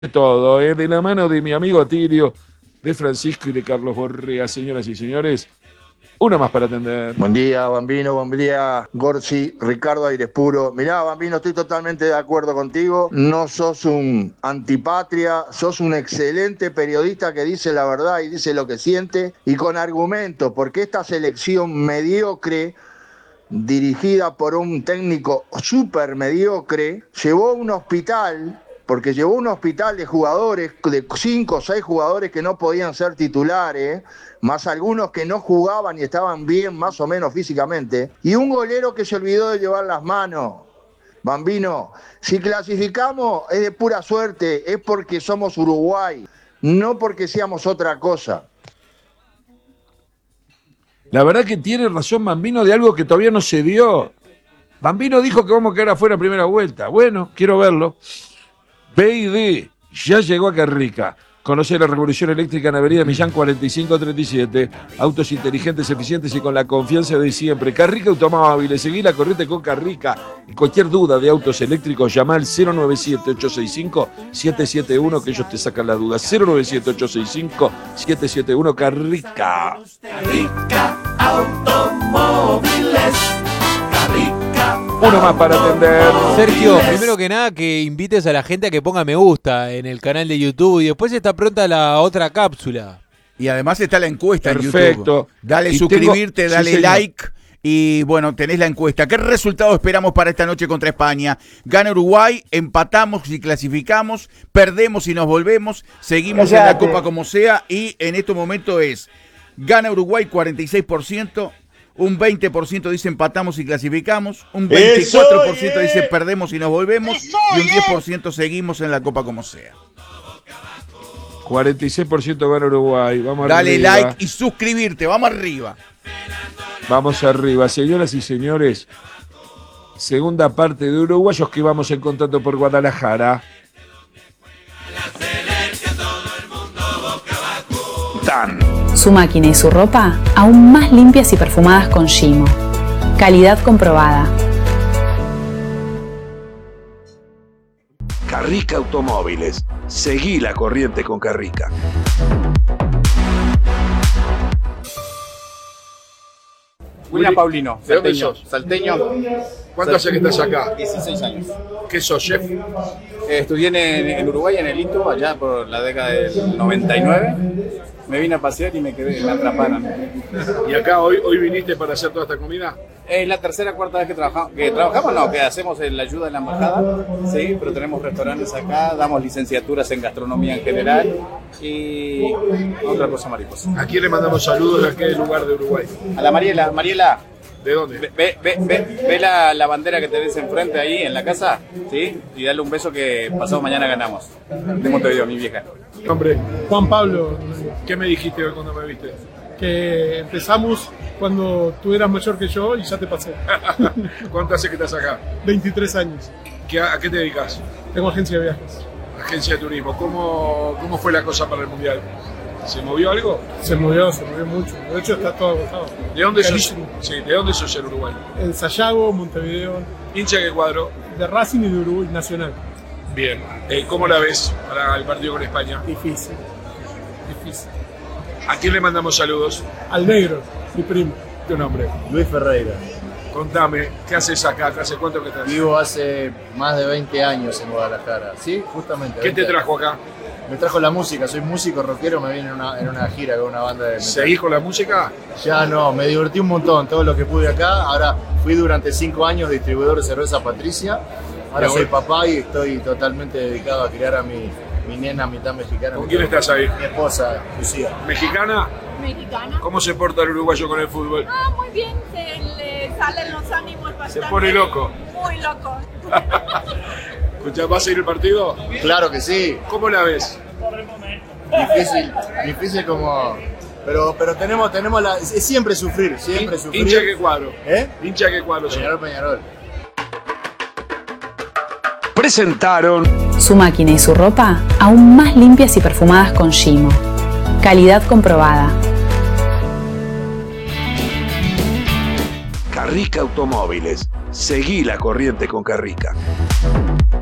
todo, de la mano de mi amigo Tirio, de Francisco y de Carlos Borrea, señoras y señores, una más para atender. Buen día, Bambino, buen día, Gorsi, Ricardo Aires Puro. Mirá, Bambino, estoy totalmente de acuerdo contigo. No sos un antipatria, sos un excelente periodista que dice la verdad y dice lo que siente y con argumentos, porque esta selección mediocre, dirigida por un técnico súper mediocre, llevó un hospital, porque llevó un hospital de jugadores, de 5 o 6 jugadores que no podían ser titulares, más algunos que no jugaban y estaban bien más o menos físicamente, y un golero que se olvidó de llevar las manos. Bambino, si clasificamos es de pura suerte, es porque somos Uruguay, no porque seamos otra cosa. La verdad que tiene razón Bambino de algo que todavía no se dio. Bambino dijo que vamos a quedar afuera en primera vuelta. Bueno, quiero verlo. BID ya llegó a Carrica. Conoce la revolución eléctrica en Avenida Millán 4537. Autos inteligentes, eficientes y con la confianza de siempre. Carrica Automóviles. Seguí la corriente con Carrica. Y cualquier duda de autos eléctricos, llama al 097-865-771 que ellos te sacan la duda. 097-865-771 Carrica. Carrica Automóviles. Carrica. Uno más para atender. Sergio, primero que nada que invites a la gente a que ponga me gusta en el canal de YouTube y después está pronta la otra cápsula. Y además está la encuesta Perfecto. en YouTube. Dale Y suscribirte, tengo- dale sí, señor. like y bueno, tenés la encuesta. ¿Qué resultado esperamos para esta noche contra España? Gana Uruguay, empatamos y clasificamos, perdemos y nos volvemos, seguimos en la Copa como sea y en este momento es gana Uruguay 46%. Un 20% dice empatamos y clasificamos, un 24% dice perdemos y nos volvemos y un 10% seguimos en la Copa como sea. 46% gana Uruguay. Vamos Dale arriba. like y suscribirte, vamos arriba. Vamos arriba, señoras y señores. Segunda parte de uruguayos que vamos encontrando por Guadalajara. Tan. Su máquina y su ropa aún más limpias y perfumadas con Gimo. Calidad comprobada. Carrica Automóviles. Seguí la corriente con Carrica. William Paulino, ¿De dónde salteño. sos? Salteño, ¿Cuánto hace que estás acá? 16 años. ¿Qué sos, chef? Estudié en Uruguay, en el ITU, allá por la década del 99. Me vine a pasear y me atraparon. ¿Y acá hoy viniste para hacer toda esta comida? Es la tercera o cuarta vez que trabajamos, no, que hacemos la ayuda en la embajada, sí, pero tenemos restaurantes acá, damos licenciaturas en gastronomía en general y otra cosa mariposa. ¿A quién le mandamos saludos de aquel lugar de Uruguay? A la Mariela, ¿De dónde? ve la bandera que tenés enfrente ahí en la casa, ¿sí? Y dale un beso que pasado mañana ganamos. De Montevideo, mi vieja. Hombre, Juan Pablo, ¿qué me dijiste hoy cuando me viste? que empezamos cuando tú eras mayor que yo y ya te pasé. ¿Cuánto hace que estás acá? 23 años. ¿A qué te dedicas? Tengo agencia de viajes. Agencia de turismo. ¿Cómo fue la cosa para el Mundial? ¿Se movió algo? Se movió mucho. De hecho está todo agotado. ¿De dónde sos? Carísimo. Sí, ¿de dónde sos en Uruguay? En Sayago, Montevideo, ¿Hincha qué cuadro? de Racing y de Uruguay Nacional. Bien. ¿Cómo la ves para el partido con España? Difícil. ¿A quién le mandamos saludos? Al negro, mi primo. ¿Tu nombre? Luis Ferreira. Contame, ¿qué haces acá? ¿Hace cuánto que estás? Vivo hace más de 20 años en Guadalajara. Sí, justamente. ¿Qué te 20 trajo acá? Me trajo la música, soy músico rockero, me vine en una gira con una banda de metal. ¿Seguís con la música? Ya no, me divertí un montón, todo lo que pude acá. Ahora fui durante 5 años distribuidor de cerveza Patricia. Ahora soy papá y estoy totalmente dedicado a criar a mi nena mitad mexicana. ¿Con quién estás ahí? Mi esposa, Lucía. ¿Mexicana? Mexicana. ¿Cómo se porta el uruguayo con el fútbol? Muy bien, se le salen los ánimos bastante. Se pone loco. Muy loco. Escuchá, ¿vas a ir el partido? Claro que sí. ¿Cómo la ves? Difícil como... Pero tenemos la... Es siempre sufrir. ¿Hincha qué cuadro? ¿Eh? ¿Hincha qué cuadro? Peñarol. Presentaron Su máquina y su ropa aún más limpias y perfumadas con Gimo. Calidad comprobada. Carrica Automóviles. Seguí la corriente con Carrica.